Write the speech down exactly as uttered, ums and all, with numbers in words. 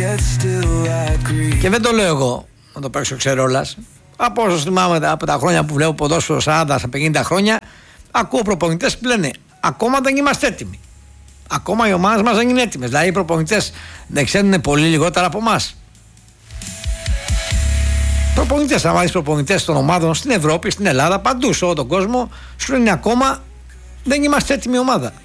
Και δεν το λέω εγώ, να το παίξω ξερόλας. Από όσο θυμάμαι από τα χρόνια που βλέπω ποδόσφαιρο, σαράντα πενήντα χρόνια, ακούω προπονητές που λένε ακόμα δεν είμαστε έτοιμοι. Ακόμα οι ομάδες μας δεν είναι έτοιμες. Δηλαδή οι προπονητές δεν ξέρουν πολύ λιγότερα από εμάς. Προπονητές, αν βάλεις προπονητές των ομάδων στην Ευρώπη, στην Ελλάδα, παντού σε όλο τον κόσμο, σου λένε ακόμα δεν είμαστε έτοιμη ομάδα.